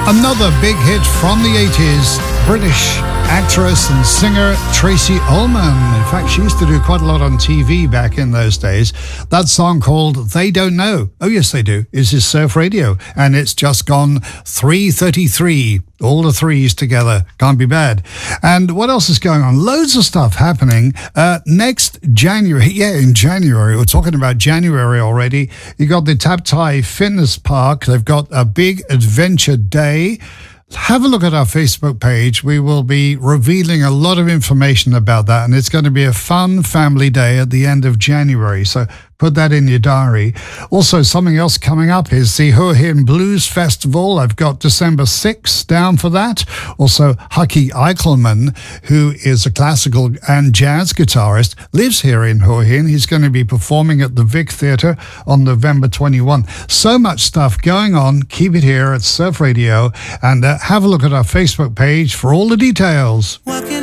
Another big hit from the 80s, British actress and singer Tracy Ullman. In fact, she used to do quite a lot on TV back in those days. That song called They Don't Know, oh yes they do, is his Surf Radio. And it's just gone 3:33. All the threes together. Can't be bad. And what else is going on? Loads of stuff happening. Next January, in January, we're talking about January already. You got the Tap Thai Fitness Park. They've got a big adventure day. Have a look at our Facebook page. We will be revealing a lot of information about that, and it's going to be a fun family day at the end of January. So put that in your diary. Also, something else coming up is the Hua Hin Blues Festival. I've got December 6th down for that. Also, Hucky Eichelman, who is a classical and jazz guitarist, lives here in Hua Hin. He's going to be performing at the Vic Theatre on November 21. So much stuff going on. Keep it here at Surf Radio, and have a look at our Facebook page for all the details.